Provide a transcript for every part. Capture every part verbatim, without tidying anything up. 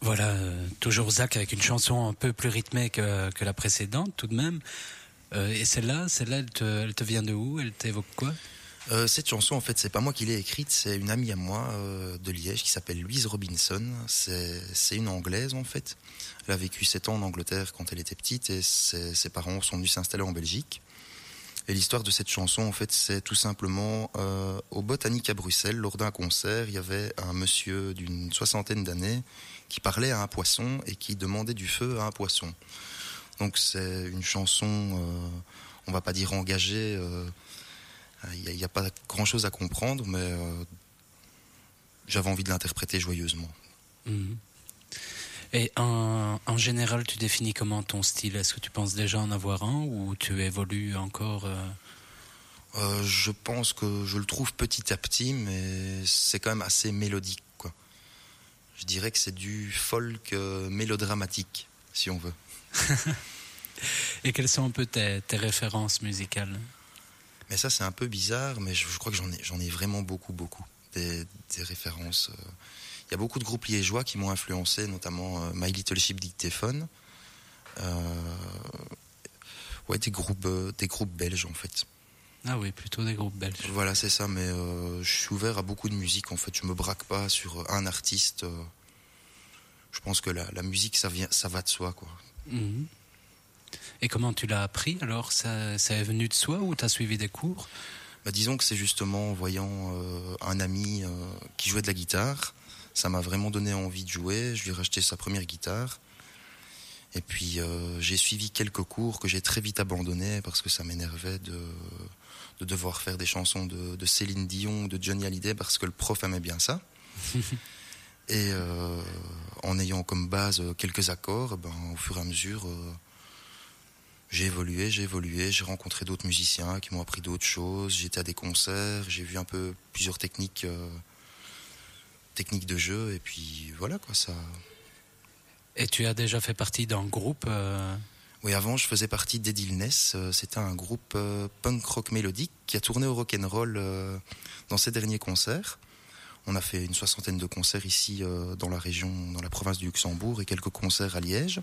Voilà, euh, toujours Zach avec une chanson un peu plus rythmée que, que la précédente tout de même. Euh, et celle-là, celle-là, elle te, elle te vient de où? Elle t'évoque quoi? Euh, cette chanson, en fait, c'est pas moi qui l'ai écrite, c'est une amie à moi euh, de Liège qui s'appelle Louise Robinson. C'est, c'est une Anglaise, en fait. Elle a vécu sept ans en Angleterre quand elle était petite et ses, ses parents sont venus s'installer en Belgique. Et l'histoire de cette chanson, en fait, c'est tout simplement euh, au Botanique à Bruxelles, lors d'un concert, il y avait un monsieur d'une soixantaine d'années qui parlait à un poisson et qui demandait du feu à un poisson. Donc c'est une chanson, euh, on va pas dire engagée. Euh, Il n'y a, a pas grand-chose à comprendre, mais euh, j'avais envie de l'interpréter joyeusement. Mmh. Et en, en général, tu définis comment ton style? Est-ce que tu penses déjà en avoir un ou tu évolues encore euh... Euh, Je pense que je le trouve petit à petit, mais c'est quand même assez mélodique, quoi. Je dirais que c'est du folk euh, mélodramatique, si on veut. Et quelles sont un peu tes, tes références musicales? Mais ça, c'est un peu bizarre, mais je, je crois que j'en ai, j'en ai vraiment beaucoup, beaucoup. Des, des références. Il euh... y a beaucoup de groupes liégeois qui m'ont influencé, notamment euh, My Little Ship Dictaphone. Euh... Ouais, des groupes, euh, des groupes belges, en fait. Ah oui, plutôt des groupes belges. Voilà, c'est ça, mais euh, je suis ouvert à beaucoup de musique, en fait. Je me braque pas sur un artiste. Euh... Je pense que la, la musique, ça, vient, ça va de soi, quoi. Mmh. Et comment tu l'as appris alors? Ça, ça est venu de soi ou tu as suivi des cours? Bah, disons que c'est justement en voyant euh, un ami euh, qui jouait de la guitare. Ça m'a vraiment donné envie de jouer. Je lui ai racheté sa première guitare. Et puis euh, j'ai suivi quelques cours que j'ai très vite abandonnés parce que ça m'énervait de, de devoir faire des chansons de, de Céline Dion, de Johnny Hallyday, parce que le prof aimait bien ça. Et euh, en ayant comme base quelques accords, ben, au fur et à mesure... Euh, J'ai évolué, j'ai évolué, j'ai rencontré d'autres musiciens qui m'ont appris d'autres choses, j'étais à des concerts, j'ai vu un peu plusieurs techniques, euh, techniques de jeu, et puis voilà quoi, ça... Et tu as déjà fait partie d'un groupe euh... Oui, avant je faisais partie d'Edilness, euh, c'était un groupe euh, punk rock mélodique qui a tourné au rock'n'roll euh, dans ses derniers concerts. On a fait une soixantaine de concerts ici euh, dans la région, dans la province du Luxembourg, et quelques concerts à Liège.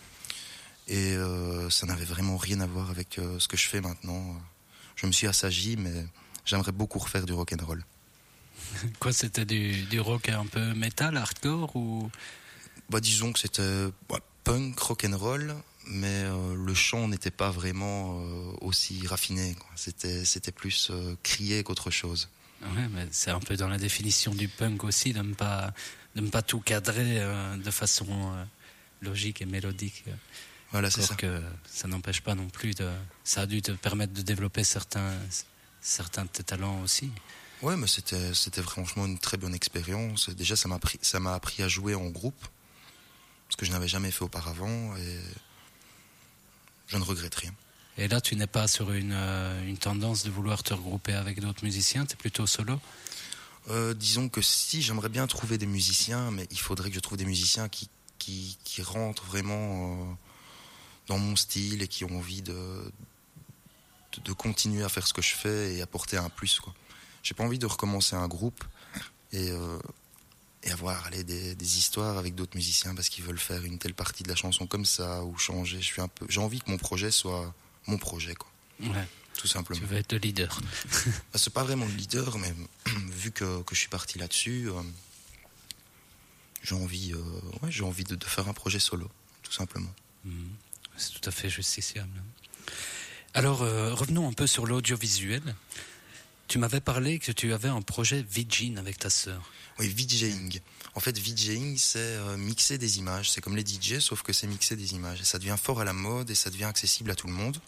Et euh, ça n'avait vraiment rien à voir avec euh, ce que je fais maintenant. Je me suis assagi, mais j'aimerais beaucoup refaire du rock'n'roll. Quoi, c'était du, du rock un peu métal, hardcore ou... Bah, disons que c'était bah, punk, rock'n'roll, mais euh, le chant n'était pas vraiment euh, aussi raffiné, quoi. C'était, c'était plus euh, crier qu'autre chose. Ouais, mais c'est un peu dans la définition du punk aussi, de ne pas, de ne pas tout cadrer euh, de façon euh, logique et mélodique. Voilà, c'est Alors ça. que ça n'empêche pas non plus de... Ça a dû te permettre de développer certains, certains de tes talents aussi. Ouais, mais c'était, c'était franchement une très bonne expérience. Déjà, ça m'a appris, ça m'a appris à jouer en groupe, ce que je n'avais jamais fait auparavant, et je ne regrette rien. Et là, tu n'es pas sur une, euh, une tendance de vouloir te regrouper avec d'autres musiciens, tu es plutôt solo? euh, Disons que si, j'aimerais bien trouver des musiciens, mais il faudrait que je trouve des musiciens qui, qui, qui rentrent vraiment... Euh, dans mon style et qui ont envie de, de, de continuer à faire ce que je fais et apporter un plus, quoi. J'ai pas envie de recommencer un groupe et, euh, et avoir allez, des, des histoires avec d'autres musiciens parce qu'ils veulent faire une telle partie de la chanson comme ça ou changer. Je suis un peu, j'ai envie que mon projet soit mon projet, quoi. Ouais. Tout simplement. Tu veux être le leader. Bah, c'est pas vraiment le leader, mais vu que, que je suis parti là-dessus, euh, j'ai envie, euh, ouais, j'ai envie de, de faire un projet solo, tout simplement. Mmh. C'est tout à fait justiciable. Alors, euh, revenons un peu sur l'audiovisuel. Tu m'avais parlé que tu avais un projet VJing avec ta sœur. Oui, VJing. En fait, VJing, c'est euh, mixer des images. C'est comme les D J, sauf que c'est mixer des images. Et ça devient fort à la mode et ça devient accessible à tout le monde.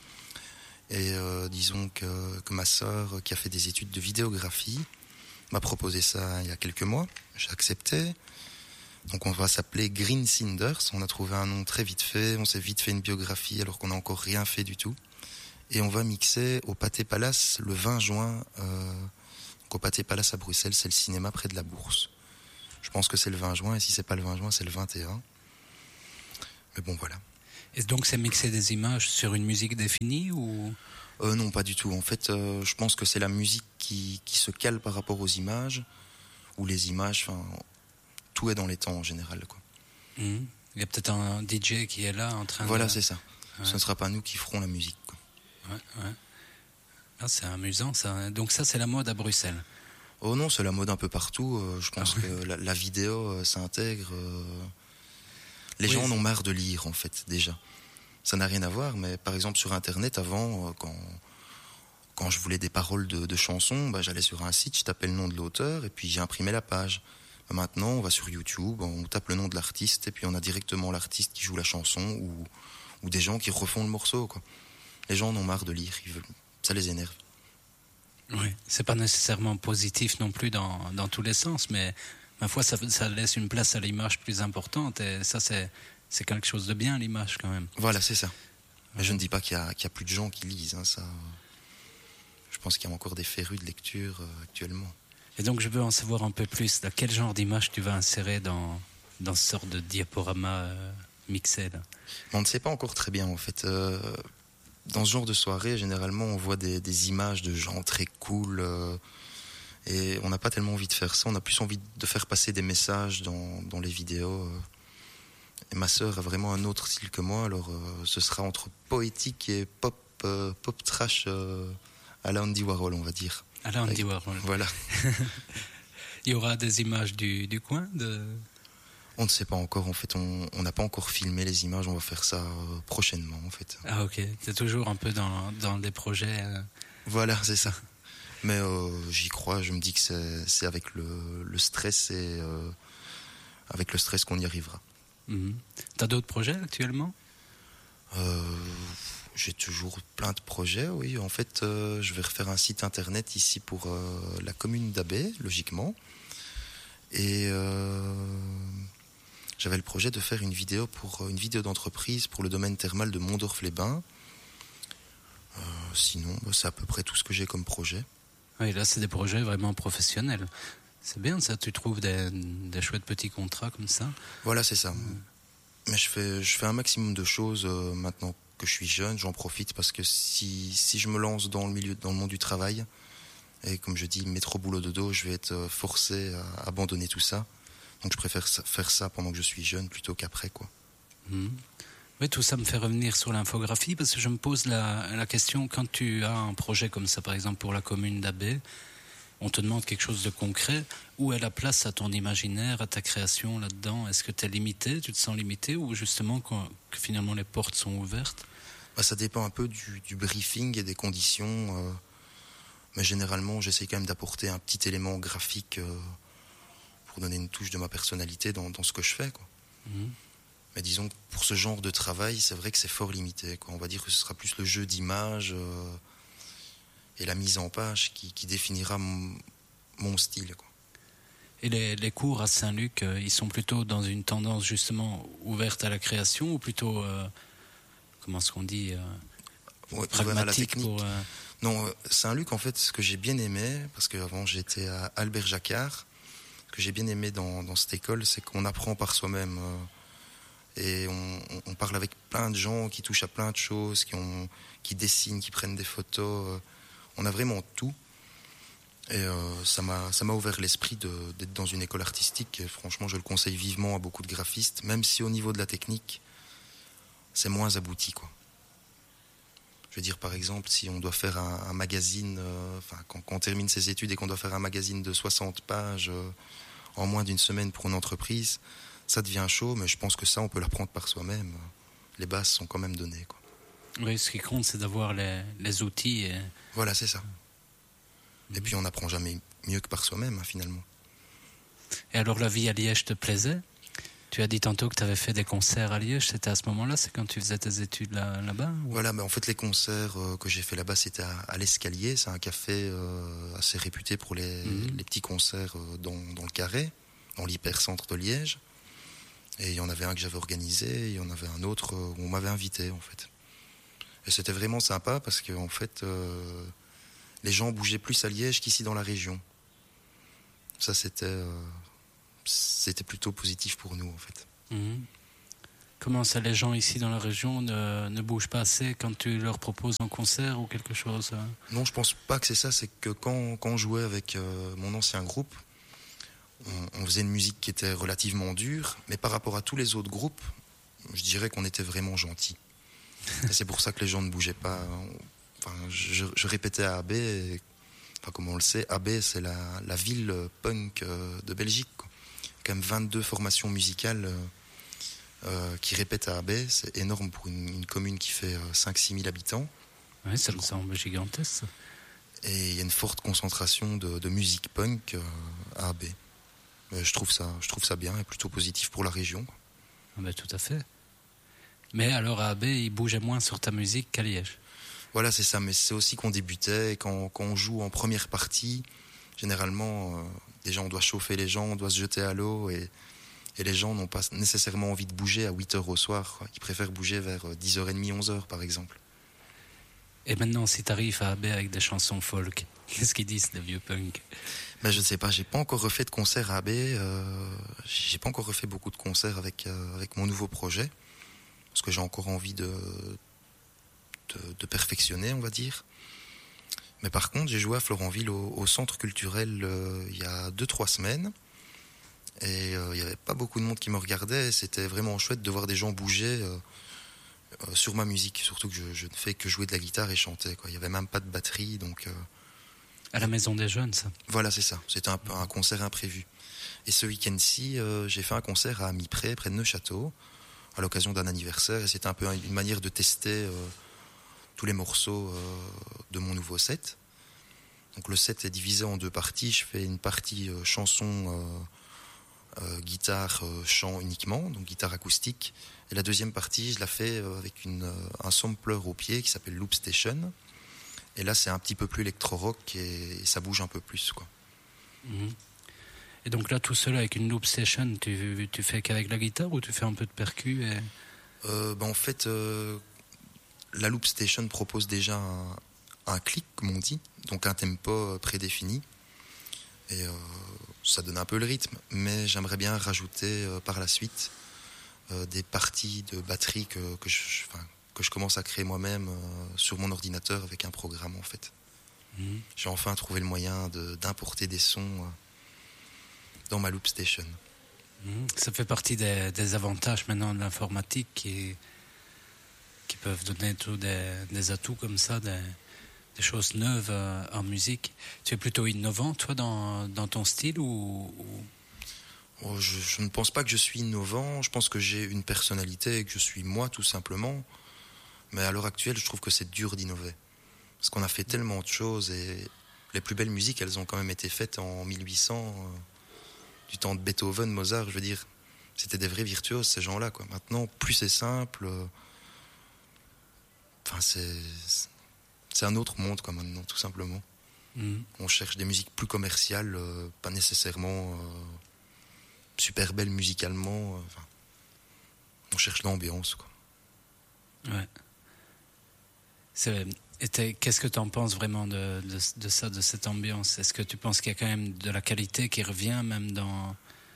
Et euh, disons que, que ma sœur, qui a fait des études de vidéographie, m'a proposé ça il y a quelques mois. J'ai accepté. Donc on va s'appeler Green Cinders. On a trouvé un nom très vite fait. On s'est vite fait une biographie alors qu'on n'a encore rien fait du tout. Et on va mixer au Pâté Palace le vingt juin. Euh, donc au Pâté Palace à Bruxelles, c'est le cinéma près de la Bourse. Je pense que c'est le vingt juin. Et si c'est pas le vingt juin, c'est le vingt et un. Mais bon, voilà. Et donc c'est mixer des images sur une musique définie ou... euh, Non, pas du tout. En fait, euh, je pense que c'est la musique qui, qui se cale par rapport aux images. Ou les images... Tout est dans les temps en général, quoi. Mmh. Il y a peut-être un D J qui est là en train voilà, de... c'est ça. Ouais. Ce ne sera pas nous qui ferons la musique, quoi. Ouais, ouais. Ah, c'est amusant, ça. Donc ça, c'est la mode à Bruxelles. Oh non, c'est la mode un peu partout. Euh, je pense ah, oui. que la, la vidéo euh, s'intègre. Euh... Les oui, gens en ont marre de lire, en fait, déjà. Ça n'a rien à voir, mais par exemple sur Internet, avant, euh, quand, quand je voulais des paroles de, de chansons, bah, j'allais sur un site, je tapais le nom de l'auteur et puis j'imprimais la page. Maintenant, on va sur YouTube, on tape le nom de l'artiste et puis on a directement l'artiste qui joue la chanson ou, ou des gens qui refont le morceau, quoi. Les gens en ont marre de lire, ils veulent... ça les énerve. Oui, c'est pas nécessairement positif non plus dans, dans tous les sens, mais ma foi, ça, ça laisse une place à l'image plus importante et ça, c'est, c'est quelque chose de bien, l'image, quand même. Voilà, c'est ça. Mais je ne dis pas qu'il y a, qu'il y a plus de gens qui lisent, hein, ça... Je pense qu'il y a encore des férus de lecture euh, actuellement. Et donc, je veux en savoir un peu plus. Dans quel genre d'image tu vas insérer dans, dans ce sort de diaporama euh, mixé là? On ne sait pas encore très bien, en fait. Euh, dans ce genre de soirée, généralement, on voit des, des images de gens très cool. Euh, et on n'a pas tellement envie de faire ça. On a plus envie de faire passer des messages dans, dans les vidéos. Euh. Et ma sœur a vraiment un autre style que moi. Alors, euh, ce sera entre poétique et pop, euh, pop trash euh, à la Andy Warhol, on va dire. À la Andy Warhol. Voilà. Il y aura des images du, du coin de... On ne sait pas encore, en fait, on n'a pas encore filmé les images, on va faire ça euh, prochainement, en fait. Ah ok, c'est toujours un peu dans, dans des projets... Euh... Voilà, c'est ça. Mais euh, j'y crois, je me dis que c'est, c'est avec le, le stress et euh, avec le stress qu'on y arrivera. Mm-hmm. T'as d'autres projets actuellement? euh, J'ai toujours plein de projets, oui. En fait, euh, je vais refaire un site internet ici pour euh, la commune d'Abbé, logiquement. Et euh, j'avais le projet de faire une vidéo pour une vidéo d'entreprise pour le domaine thermal de Mondorf-les-Bains. Euh, sinon, bah, c'est à peu près tout ce que j'ai comme projet. Oui, là, c'est des projets vraiment professionnels. C'est bien ça, tu trouves des, des chouettes petits contrats comme ça? Voilà, c'est ça. Mmh. Mais je fais, je fais un maximum de choses euh, maintenant que je suis jeune, j'en profite parce que si, si je me lance dans le milieu, dans le monde du travail, et comme je dis, métro boulot dodo, je vais être forcé à abandonner tout ça. Donc je préfère faire ça pendant que je suis jeune plutôt qu'après, quoi. Mmh. Oui, tout ça me fait revenir sur l'infographie parce que je me pose la, la question, quand tu as un projet comme ça, par exemple pour la commune d'Abbé, on te demande quelque chose de concret, où est la place à ton imaginaire, à ta création là-dedans? Est-ce que tu es limité, tu te sens limité, ou justement quand, que finalement les portes sont ouvertes? Bah, ça dépend un peu du, du briefing et des conditions, euh, mais généralement j'essaie quand même d'apporter un petit élément graphique euh, pour donner une touche de ma personnalité dans, dans ce que je fais, quoi. Mmh. Mais disons que pour ce genre de travail, c'est vrai que c'est fort limité, quoi. On va dire que ce sera plus le jeu d'images euh, et la mise en page qui, qui définira mon, mon style, quoi. Et les, les cours à Saint-Luc, euh, ils sont plutôt dans une tendance justement ouverte à la création ou plutôt, euh, comment est-ce qu'on dit, euh, ouais, pragmatique à la technique. Pour, euh... Non, Saint-Luc, en fait, ce que j'ai bien aimé, parce qu'avant j'étais à Albert Jacquard, ce que j'ai bien aimé dans, dans cette école, c'est qu'on apprend par soi-même. Euh, et on, on parle avec plein de gens qui touchent à plein de choses, qui, ont, qui dessinent, qui prennent des photos. Euh, on a vraiment tout. Et euh, ça m'a, ça m'a ouvert l'esprit de, d'être dans une école artistique. Et franchement, je le conseille vivement à beaucoup de graphistes, même si au niveau de la technique, c'est moins abouti, quoi. Je veux dire, par exemple, si on doit faire un, un magazine, euh, enfin, quand, quand on termine ses études et qu'on doit faire un magazine de soixante pages euh, en moins d'une semaine pour une entreprise, ça devient chaud, mais je pense que ça, on peut l'apprendre par soi-même. Les bases sont quand même données, quoi. Oui, ce qui compte, c'est d'avoir les, les outils. Et... Voilà, c'est ça. Et puis on n'apprend jamais mieux que par soi-même, hein, finalement. Et alors la vie à Liège te plaisait? Tu as dit tantôt que tu avais fait des concerts à Liège, c'était à ce moment-là? C'est quand tu faisais tes études là, là-bas ou... Voilà, mais en fait les concerts euh, que j'ai fait là-bas, c'était à, à l'Escalier. C'est un café euh, assez réputé pour les, mm-hmm. les petits concerts euh, dans, dans le Carré, dans l'hypercentre de Liège. Et il y en avait un que j'avais organisé, et il y en avait un autre où on m'avait invité, en fait. Et c'était vraiment sympa parce que, en fait... Euh, les gens bougeaient plus à Liège qu'ici dans la région. Ça, c'était, euh, c'était plutôt positif pour nous, en fait. Mmh. Comment ça, les gens ici dans la région ne, ne bougent pas assez quand tu leur proposes un concert ou quelque chose? Non, je pense pas que c'est ça. C'est que quand, quand on jouait avec euh, mon ancien groupe, on, on faisait une musique qui était relativement dure, mais par rapport à tous les autres groupes, je dirais qu'on était vraiment gentils. Et c'est pour ça que les gens ne bougeaient pas. Enfin, je, je répétais à A B, et, enfin, comme on le sait, A B c'est la, la ville punk de Belgique, quoi. Quand même vingt-deux formations musicales euh, qui répètent à A B, c'est énorme pour une, une commune qui fait cinq à six mille habitants. Oui, ça me semble gigantesque. Et il y a une forte concentration de, de musique punk euh, à A B. Mais je trouve ça, je trouve ça bien et plutôt positif pour la région. Ah ben, tout à fait. Mais alors à A B, il bougeait moins sur ta musique qu'à Liège. Voilà, c'est ça. Mais c'est aussi qu'on débutait. Et quand, quand on joue en première partie, généralement, euh, déjà on doit chauffer les gens, on doit se jeter à l'eau. Et, et les gens n'ont pas nécessairement envie de bouger à huit heures au soir, quoi. Ils préfèrent bouger vers dix heures trente, onze heures par exemple. Et maintenant, si tu arrives à A B avec des chansons folk, qu'est-ce qu'ils disent, les vieux punk? Ben, je ne sais pas, j'ai pas encore refait de concert à A B. Euh, j'ai pas encore refait beaucoup de concerts avec, euh, avec mon nouveau projet. Parce que j'ai encore envie de, de, de perfectionner, on va dire. Mais par contre, j'ai joué à Florentville au, au centre culturel euh, il y a deux trois semaines. Et euh, il n'y avait pas beaucoup de monde qui me regardait. C'était vraiment chouette de voir des gens bouger euh, euh, sur ma musique. Surtout que je, je ne fais que jouer de la guitare et chanter, quoi. Il n'y avait même pas de batterie. Donc, euh, à la Maison des Jeunes, ça. Voilà, c'est ça. C'était un, un concert imprévu. Et ce week-end-ci, euh, j'ai fait un concert à Amipré, près de Neufchâteau, à l'occasion d'un anniversaire, et c'était un peu une manière de tester euh, tous les morceaux euh, de mon nouveau set. Donc le set est divisé en deux parties. Je fais une partie euh, chanson, euh, euh, guitare, euh, chant uniquement, donc guitare acoustique. Et la deuxième partie, je la fais euh, avec une, euh, un sampler au pied qui s'appelle Loop Station. Et là, c'est un petit peu plus électro-rock et, et ça bouge un peu plus, quoi. Mmh. Et donc là, tout seul avec une loop session, tu, tu fais qu'avec la guitare ou tu fais un peu de percu et... euh, ben, En fait, euh, la Loop Station propose déjà un, un clic, comme on dit, donc un tempo prédéfini. Et euh, ça donne un peu le rythme, mais j'aimerais bien rajouter euh, par la suite euh, des parties de batterie que, que, je, enfin, que je commence à créer moi-même euh, sur mon ordinateur avec un programme, en fait. Mmh. J'ai enfin trouvé le moyen de, d'importer des sons... Euh, dans ma Loop Station. Mmh, ça fait partie des, des avantages maintenant de l'informatique qui, qui peuvent donner tout des, des atouts comme ça, des, des choses neuves euh, en musique. Tu es plutôt innovant, toi, dans, dans ton style ou, ou... Oh, je, je ne pense pas que je suis innovant. Je pense que j'ai une personnalité et que je suis moi, tout simplement. Mais à l'heure actuelle, je trouve que c'est dur d'innover. Parce qu'on a fait tellement de choses et les plus belles musiques, elles ont quand même été faites en mille huit cents... Euh, du temps de Beethoven, Mozart, je veux dire, c'était des vrais virtuoses, ces gens-là, quoi. Maintenant, plus c'est simple, euh, enfin, c'est, c'est un autre monde, quoi, maintenant, tout simplement. Mmh. On cherche des musiques plus commerciales, euh, pas nécessairement euh, super belles musicalement. Euh, enfin, on cherche l'ambiance, quoi. Ouais. C'est... Et qu'est-ce que tu en penses vraiment de, de, de ça, de cette ambiance? Est-ce que tu penses qu'il y a quand même de la qualité qui revient même dans...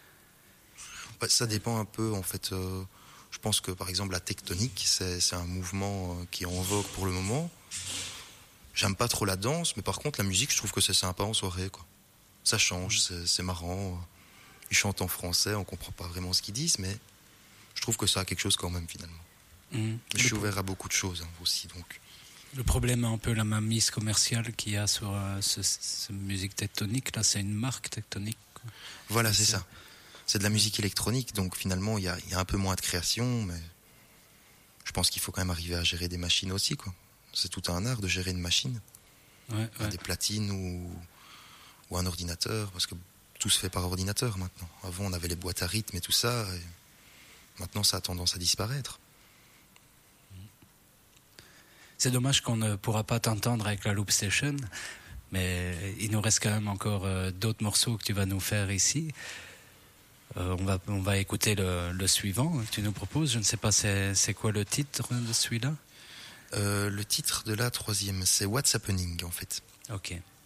Bah, ça dépend un peu, en fait. Euh, je pense que, par exemple, la tectonique, c'est, c'est un mouvement euh, qui est en vogue pour le moment. J'aime pas trop la danse, mais par contre, la musique, je trouve que c'est sympa en soirée, quoi. Ça change, c'est, c'est marrant. Ils chantent en français, on comprend pas vraiment ce qu'ils disent, mais je trouve que ça a quelque chose quand même, finalement. Mmh. Je suis ouvert à beaucoup de choses, hein, aussi, donc... Le problème, un peu la mainmise commerciale qu'il y a sur euh, ce, ce musique tectonique, là, c'est une marque tectonique, quoi. Voilà, c'est, c'est ça. C'est de la musique électronique, donc finalement, il y a, y a un peu moins de création, mais je pense qu'il faut quand même arriver à gérer des machines aussi, quoi. C'est tout un art de gérer une machine. Ouais, ouais. Des platines ou, ou un ordinateur, parce que tout se fait par ordinateur maintenant. Avant, on avait les boîtes à rythme et tout ça, et maintenant, ça a tendance à disparaître. C'est dommage qu'on ne pourra pas t'entendre avec la Loop Station, mais il nous reste quand même encore euh, d'autres morceaux que tu vas nous faire ici. Euh, on, va, on va écouter le, le suivant que tu nous proposes. Je ne sais pas, c'est, c'est quoi le titre de celui-là? euh, Le titre de la troisième, c'est What's Happening, en fait. Ok.